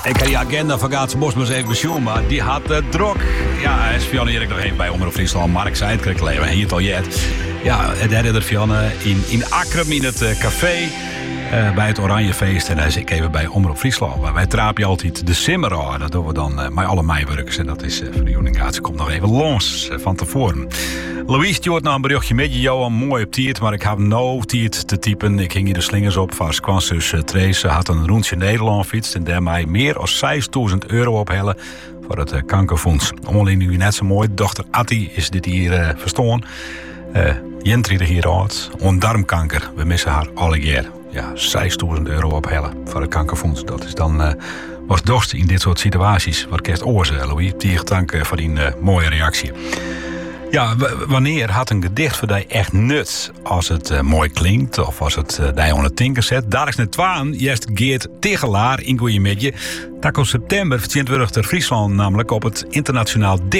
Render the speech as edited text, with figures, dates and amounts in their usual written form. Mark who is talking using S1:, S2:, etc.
S1: Ik heb die agenda van Gaats Bosmans even bezoeken, maar die had druk. Ja, hij is Fionne hier nog even bij Omroep Friesland. Mark zei het, kreeg leven. Hier het al jet. Ja, het derde er Fionne in Akrum in het café. Bij het Oranjefeest. En dan is ik even bij Omroep Friesland. Wij trapen je altijd de simmer aan. Dat doen we dan met alle meiwerkers. En dat is voor de Joningaats. Komt nog even los van tevoren. Louise stuurt nou een berichtje met je, Johan. Mooi op tiert, maar ik heb no tiert te typen. Ik ging hier de slingers op van Squansus Trace. Had een rondje Nederland fietst. En daarmee meer dan €6.000 ophellen voor het kankerfonds. Ongeveer nu net zo mooi. Dochter Atti is dit hier verstaan. Jentri er hier uit. Darmkanker. We missen haar alle jaar. Ja, €6.000 ophellen voor het kankerfonds. Dat is dan was dorst in dit soort situaties. Wat kerst oorzaak, Louis. Die dank voor die mooie reactie. Ja, wanneer had een gedicht voor die echt nut als het mooi klinkt of als het die aan het tinken zet? Daar is net twaan, juist Geert Tegelaar in goeie midje. Dat komt september 22 Friesland namelijk op het internationaal dicht.